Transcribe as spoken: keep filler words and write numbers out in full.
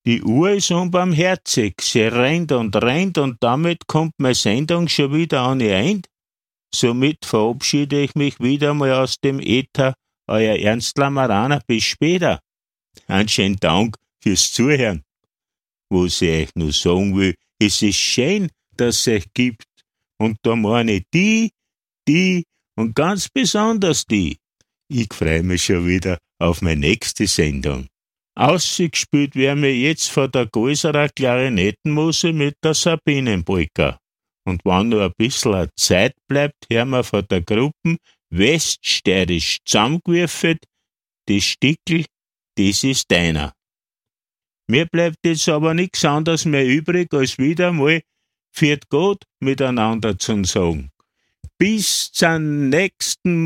Die Uhr ist unbarmherzig, sie rennt und rennt und damit kommt meine Sendung schon wieder an ihr Ende. Somit verabschiede ich mich wieder mal aus dem Äther, euer Ernst Lamaraner, bis später. Einen schönen Dank fürs Zuhören. Was ich euch nur sagen will, es ist schön, dass es euch gibt. Und da meine ich die, die und ganz besonders die. Ich freue mich schon wieder auf meine nächste Sendung. Ausgespielt werden wir jetzt von der Gäuserer Klarinettenmuse mit der Sabinenpolka. Und wenn noch ein bisschen Zeit bleibt, hören wir von der Gruppe Weststeirisch zusammengewürfelt, das Stickel, das ist deiner. Mir bleibt jetzt aber nichts anderes mehr übrig, als wieder mal Viert Gott miteinander zu sagen. Bis zum nächsten